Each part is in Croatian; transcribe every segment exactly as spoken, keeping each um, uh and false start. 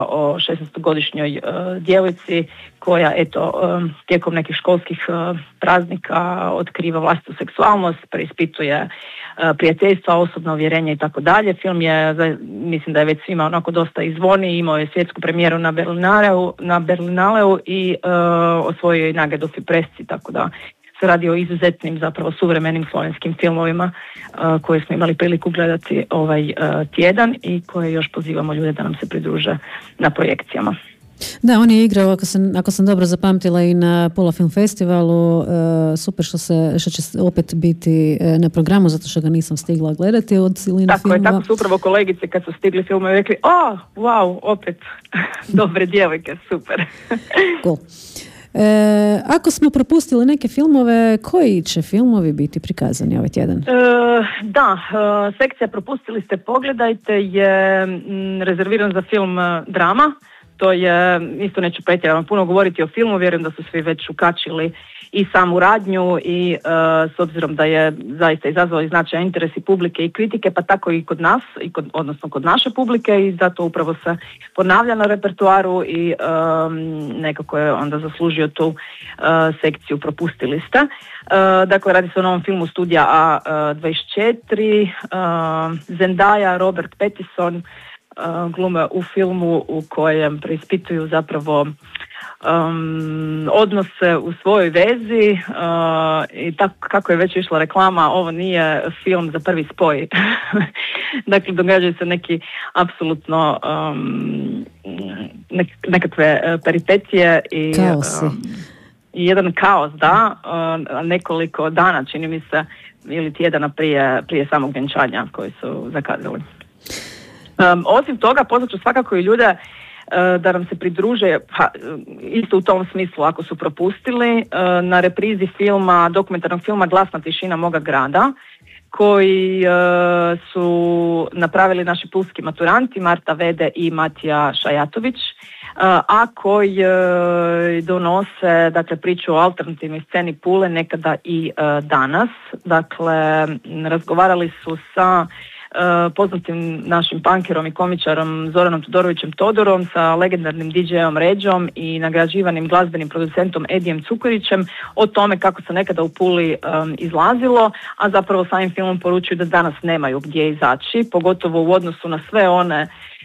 o šesnaestogodišnjoj uh, djevojci koja eto um, tijekom nekih školskih uh, praznika otkriva vlastitu seksualnost, preispituje uh, prijateljstva, osobno uvjerenje i tako dalje. Film je, mislim da je već svima onako dosta izvoni, imao je svjetsku premijeru na Berlinaleu, na Berlinaleu i uh, osvojio je nagradu Fipresci, tako da se radi o izuzetnim zapravo suvremenim slovenskim filmovima uh, koje smo imali priliku gledati ovaj uh, tjedan i koje još pozivamo ljude da nam se pridruže na projekcijama. Da, on je igrao, ako sam, ako sam dobro zapamtila, i na Pula Film Festivalu. Uh, super što, se, što će opet biti uh, na programu, zato što ga nisam stigla gledati od siline tako filmova. Tako je, tako su upravo kolegice kad su stigli filmove rekli, o, wow, opet dobre djevojke, super. Cool. E, ako smo propustili neke filmove, koji će filmovi biti prikazani ovaj tjedan? E, da, e, sekcija Propustili ste, pogledajte je m, rezerviran za film e, drama. To je, isto neću pretjerano puno govoriti o filmu, vjerujem da su svi već ukačili i samu radnju i uh, s obzirom da je zaista izazvao i značajan interes i publike i kritike, pa tako i kod nas, i kod, odnosno kod naše publike, i zato upravo se ponavlja na repertoaru i um, nekako je onda zaslužio tu uh, sekciju Propustili ste. Uh, dakle, radi se o novom filmu studija A dvadeset četiri, uh, Zendaya, Robert Pattinson Uh, glume u filmu u kojem preispituju zapravo um, odnose u svojoj vezi uh, i tako kako je već išla reklama, ovo nije film za prvi spoj. Dakle, događaju se neki apsolutno um, nek, nekakve peripetije i um, i jedan kaos, da, uh, nekoliko dana, čini mi se, ili tjedana prije, prije samog vjenčanja koji su zakazali. Um, osim toga, pozvat ću svakako i ljude uh, da nam se pridruže, pa, isto u tom smislu ako su propustili, uh, na reprizi filma, dokumentarnog filma Glasna tišina moga grada, koji uh, su napravili naši pulski maturanti Marta Vede i Matija Šajatović, uh, a koji uh, donose, dakle, priču o alternativnoj sceni Pule nekada i uh, danas. Dakle, razgovarali su sa Uh, poznatim našim punkerom i komičarom Zoranom Todorovićem Todorom, sa legendarnim di džejom Ređom i nagrađivanim glazbenim producentom Edijem Cukurićem o tome kako se nekada u Puli um, izlazilo, a zapravo samim filmom poručuju da danas nemaju gdje izaći, pogotovo u odnosu na sve one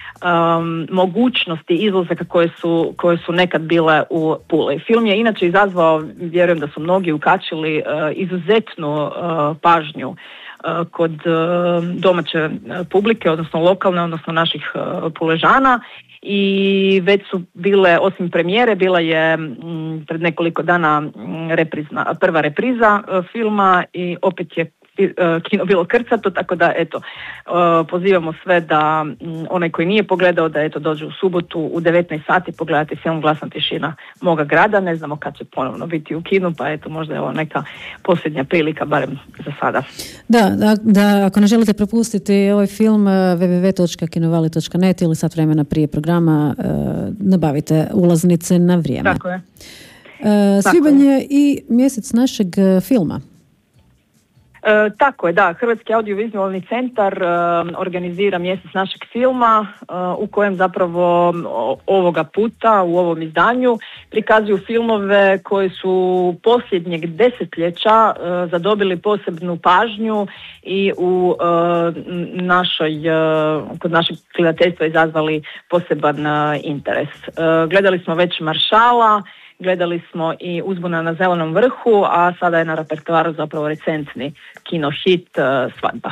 Um, mogućnosti izlazaka koje su, koje su nekad bile u Puli. Film je inače izazvao, vjerujem da su mnogi ukačili, uh, izuzetnu uh, pažnju uh, kod uh, domaće publike, odnosno lokalne, odnosno naših uh, Puležana, i već su bile, osim premijere, bila je m, pred nekoliko dana reprizna, prva repriza uh, filma i opet je kino bilo krcato, tako da eto, pozivamo sve da onaj koji nije pogledao da eto dođe u subotu u devetnaest sati pogledati film Glasna tišina moga grada. Ne znamo kad će ponovno biti u kinu, pa eto možda je ovo neka posljednja prilika, barem za sada. Da, da, da ako ne želite propustiti ovaj film, w w w točka kinovali točka net ili sat vremena prije programa nabavite ulaznice na vrijeme. Tako je. Svibanj je i mjesec našeg filma. E, tako je, da. Hrvatski audiovizualni centar e, organizira mjesec našeg filma e, u kojem zapravo o, ovoga puta u ovom izdanju prikazuju filmove koji su posljednjeg desetljeća e, zadobili posebnu pažnju i u e, našoj, e, kod našeg gledateljstva izazvali poseban e, interes. E, gledali smo već Maršala, gledali smo i Uzbuna na zelenom vrhu, a sada je na repertoaru zapravo recentni kino hit uh, Svadba.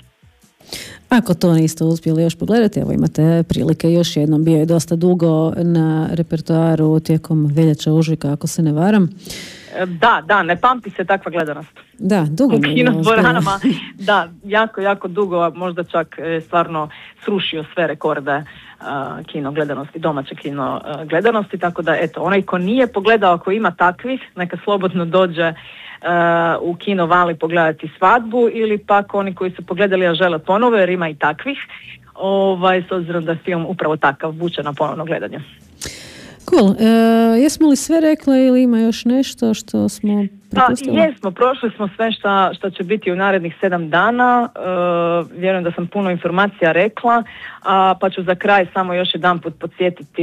Ako to niste uspjeli još pogledati, evo imate prilike još jednom. Bio je dosta dugo na repertoaru tijekom veljače, ožujka, ako se ne varam. Da, da, ne pamti se takva gledanost. Da, dugo. U kino dvoranama, da, jako, jako dugo, možda čak stvarno srušio sve rekorde uh, kino gledanosti, domaće kino uh, gledanosti, tako da eto, onaj ko nije pogledao, ako ima takvih, neka slobodno dođe uh, u kino Vali pogledati Svadbu, ili pak oni koji su pogledali a žele ponovo, jer ima i takvih, ovaj, s obzirom da je film upravo takav, vuče na ponovno gledanje. Cool. E, jesmo li sve rekli ili ima još nešto što smo propustila? Da, jesmo, prošli smo sve šta, šta će biti u narednih sedam dana, e, vjerujem da sam puno informacija rekla, a, pa ću za kraj samo još jedan put podsjetiti